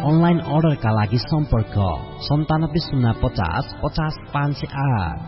Online अर्डरका लागि सम्पर्क 970550 50508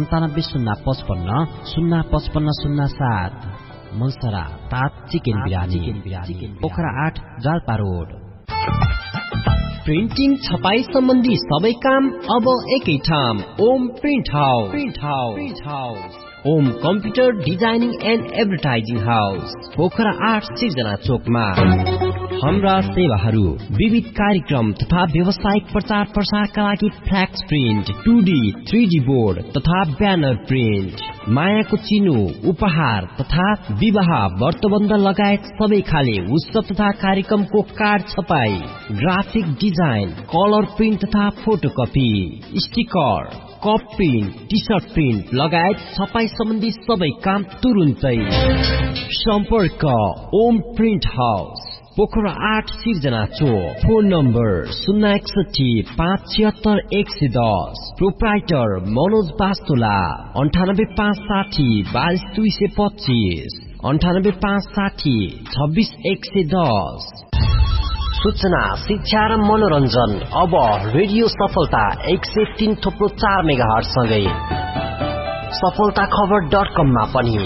9705505507 मलसरा तात चिकन बिरानी पोखरा 8 जालपा रोड। प्रिन्टिङ छपाई सम्बन्धी सबै काम अब एकै ठाउँ Om print house Om computer designing and advertising house Pokhara 8 सिर्जना चोकमा। हाम्रा सेवाहरू विविध कार्यक्रम तथा व्यावसायिक प्रचार प्रसारका लागि फ्ल्याक्स प्रिन्ट 2D 3D बोर्ड तथा ब्यानर प्रिन्ट, मायाको चिनो, उपहार तथा विवाह व्रतबन्ध लगायत सबै खाले उत्सव तथा कार्यक्रमको कार्ड छपाई, ग्राफिक डिजाइन, कलर प्रिन्ट तथा photocopy, sticker, cup print, T short print लगायत छपाई सम्बन्धी सबै काम तुरुन्तै। सम्पर्क ओम प्रिन्ट हाउस पोखरा 8 सिर्जना चोक। Phone number 061 576 110। Proprietor Manoj Bastola 98560 42225 98560 26110। सूचना, शिक्षा र मनोरञ्जन अब रेडियो सफलता 103.4 मेगाहर्ज सँगै सफलताखबर.com मा पनि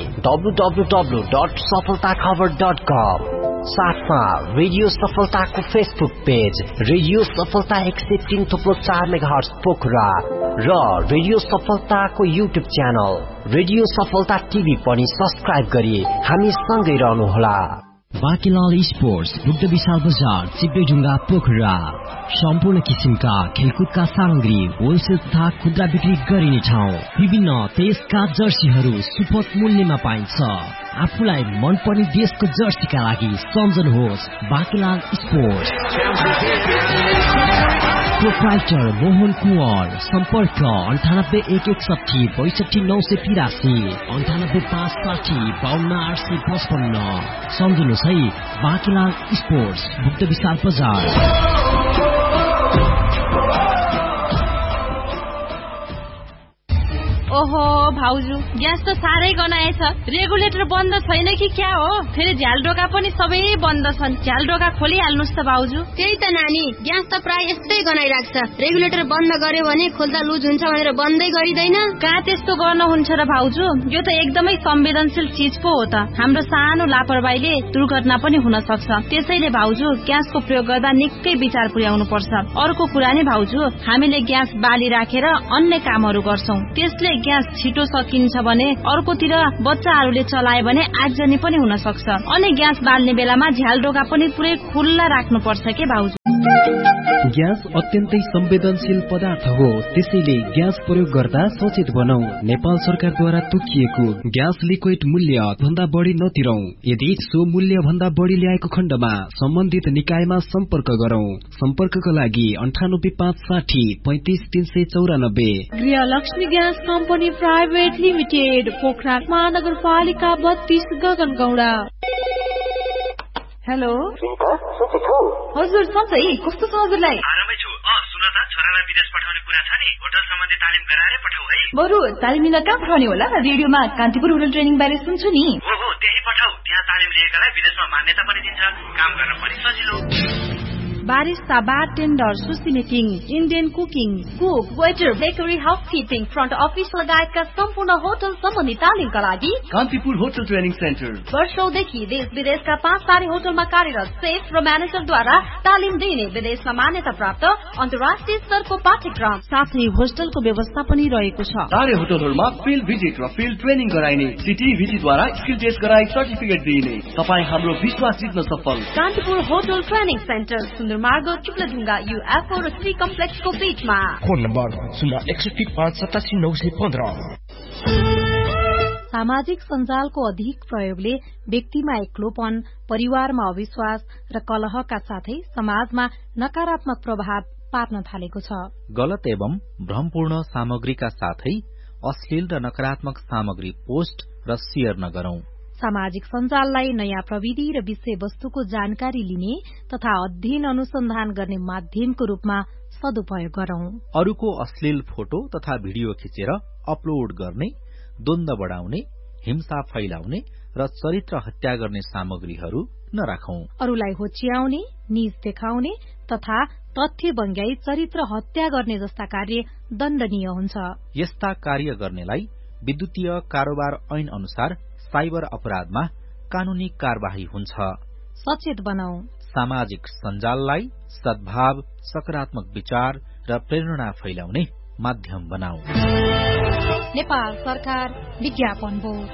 www.सफलताखबर.com। साथमा रेडियो सफलताको फेसबुक पेज रेडियो सफलता 103.4 मेगाहर्ज पोखरा र रेडियो सफलताको युट्युब च्यानल रेडियो सफलता टिभी पनि सब्स्क्राइब गरी हामी सँगै रहनुहोला। बाँकीलाल स्पोर्ट्स बुद्ध विशाल बजार चिप्लेढुङ्गा पोखरा। सम्पूर्ण किसिमका खेलकुदका सामग्री होलसेल तथा खुद्रा बिक्री गरिने ठाउँ। विभिन्न देशका जर्सीहरू सुपथ मूल्यमा पाइन्छ। आफूलाई मनपर्ने देशको जर्सीका लागि सम्झनुहोस् बाँकीलाल स्पोर्ट्स। प्रोप्राइटर मोहन कुँवर। सम्पर्क 98 161 62 983 98 560 52 855। सम्झनुहोस् है बाँकीलाल स्पोर्ट्स बुद्ध विशाल बजार। ओहो भाउजू, ग्यास त साह्रै गनाएछ। रेगुलेटर बन्द छैन कि क्या हो? फेरि झ्यालडोका पनि सबै बन्द छन्। झ्यालडोका खोलिहाल्नुस् त भाउजू। त्यही त नानी, ग्यास त प्राय यस्तै गनाइराख्छ। रेगुलेटर बन्द गर्यो भने खोल्दा लुज हुन्छ भनेर बन्दै गरिदैन। कहाँ त्यस्तो गर्न हुन्छ र भाउजू? यो त एकदमै संवेदनशील चीज पो हो त। हाम्रो सानो लापरवाहीले दुर्घटना पनि हुन सक्छ। त्यसैले भाउजू ग्यासको प्रयोग गर्दा निकै विचार पुर्याउनु पर्छ। अर्को कुरा नि भाउजू, हामीले ग्यास बाली राखेर अन्य कामहरू गर्छौं। त्यसले ग्यास छिटो सकिन्छ भने अर्कोतिर बच्चाहरूले चलाए भने आगजनी पनि हुन सक्छ। अनि ग्यास बाल्ने बेलामा झ्यालडोका पनि पुरै खुल्ला राख्नु पर्छ के भाउजू? ग्यास अत्यन्तै संवेदनशील पदार्थ हो, त्यसैले ग्यास प्रयोग गर्दा सचेत बनौ। नेपाल सरकारद्वारा तोकिएको ग्यास लिक्विड मूल्य भन्दा बढी नतिरौं। यदि सो मूल्य भन्दा बढी ल्याएको खण्डमा सम्बन्धित निकायमा सम्पर्क गरौं। सम्पर्कका लागि 98 560 35 394। गृहलक्ष्मी gas company private limited, Pokhara महानगरपालिका 32 गगनगौडा। हेलो हजुर, सधैँ कस्तो छ हजुरलाई? आरामै छु। सुन त, छोरालाई विदेश पठाउने कुरा छ नि, होटल सम्बन्धी तालिम गराएरै पठाऊ है। बरु तालिम लिन कहाँ पठाउने होला? रेडियोमा कान्तिपुर होटल ट्रेनिङ बारे सुन्छु नि। हो त्यही पठाऊ। त्यहाँ तालिम लिएकालाई विदेशमा मान्यता पनि दिन्छ, काम गर्न पनि सजिलो। बारिस्ता, बारटेन्डर, सुसी making, Indian cooking, cook, waiter, bakery, housekeeping, front office लगायतका सम्पूर्ण होटल सम्बन्धी तालिमका लागि कान्तिपुर होटल ट्रेनिङ सेन्टर वर्षौंदेखि देश विदेशका 5 तारे होटलमा कार्यरत सेफ र म्यानेजरद्वारा तालिम दिने विदेशमा मान्यता प्राप्त अन्तर्राष्ट्रिय स्तरको पाठ्यक्रम साथै होस्टलको व्यवस्था पनि रहेको छ। तारे होटलहरूमा फिल्ड भिजिट र फिल्ड ट्रेनिङ गराइने, सिटी भिजिटद्वारा स्किल टेस्ट गराई सर्टिफिकेट दिइने। तपाईँ हाम्रो विश्वास जित्न सफल। कान्तिपुर होटल ट्रेनिङ सेन्टर, सुन्दर मार्ग, चिप्लेढुङ्गा, UFO र 3 कम्प्लेक्सको बीचमा। फोन नम्बर 0115 सामाजिक सञ्जालको अधिक प्रयोगले व्यक्तिमा एक्लोपन, परिवारमा अविश्वास र कलहका साथै समाजमा नकारात्मक प्रभाव पार्न थालेको छ। गलत एवं भ्रमपूर्ण सामग्रीका साथै अश्लील र नकारात्मक सामग्री पोस्ट र शेयर नगरौं। सामाजिक सञ्जाललाई नयाँ प्रविधि र विषयवस्तुको जानकारी लिने तथा अध्ययन अनुसन्धान गर्ने माध्यमको रूपमा सदुपयोग गरौं। अरूको अश्लील फोटो तथा भिडियो खिचेर अपलोड गर्ने, द्वन्द्व बढाउने, हिंसा फैलाउने र चरित्र हत्या गर्ने सामग्रीहरू नराखौं। अरूलाई होच्याउने, नीच देखाउने तथा तथ्य बङ्ग्याई चरित्र हत्या गर्ने जस्ता कार्य दण्डनीय हुन्छ। यस्ता कार्य गर्नेलाई विद्युतीय कारोबार ऐन अनुसार साइबर अपराधमा कानूनी कार्यवाही हुन्छ। सचेत बनाऊ। सामाजिक सञ्जाललाई सद्भाव, सकारात्मक विचार र प्रेरणा फैलाउने माध्यम बनाऊ। नेपाल सरकार विज्ञापन बोर्ड।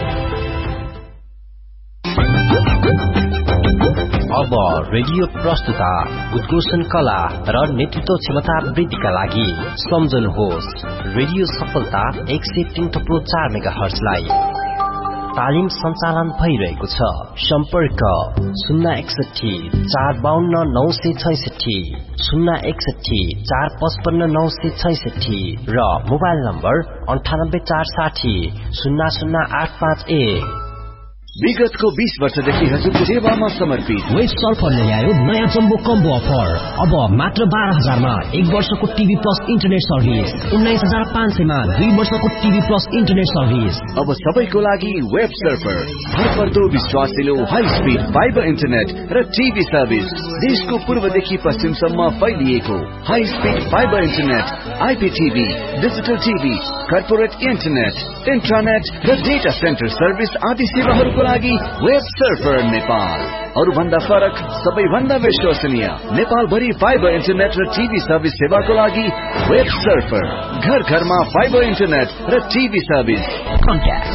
अब रेडियो प्रस्तुता उद्घोषण कला र नेतृत्व क्षमता वृद्धिका लागि सम्झनुहोस् रेडियो सफलता 103.4 मेगाहर्जलाई। तालिम सञ्चालन भइरहेको छ। सम्पर्क 061 452 966, 061 455 966 र मोबाइल नम्बर 98 460 00851। विगतको 20 वर्षदेखि हजुरको सेवामा समर्पित वेस्ट सर्फरले ल्यायो नयाँ जम्बो कम्बो अफर। अब मात्र 12,000 मा 1 वर्षको टिभी प्लस इन्टरनेट सर्भिस, 19,500 मा 2 वर्षको टिभी प्लस इन्टरनेट सर्भिस। अब सबैको लागि वेब सर्फर, भरपर्दो विश्वासिलो हाई स्पिड फाइबर इन्टरनेट र टिभी सर्भिस। देशको पूर्वदेखि पश्चिमसम्म फैलिएको high speed fibre internet, आइपीटीभी, digital TV, corporate internet, इन्ट्रानेट र डेटा सेन्टर सर्भिस आदि सेवाहरूको लागि वेब सर्फर नेपाल। अरूभन्दा फरक, सबैभन्दा विश्वसनीय नेपालभरि फाइबर इन्टरनेट र टिभी सर्भिस सेवाको लागि वेब सर्फर। घर घरमा फाइबर इन्टरनेट र TV service. Contact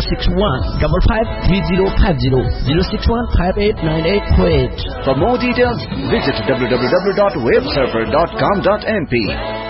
061-553050, 061-589848. For more details, visit www.websurfer.com.np.